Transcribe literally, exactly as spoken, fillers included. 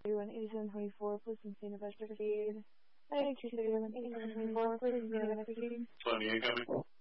thirty-one eighty-seven twenty-four, please maintain a vector feed. I two thirty-one eighty-seven twenty-four, please maintain a vector feed. Tony incoming.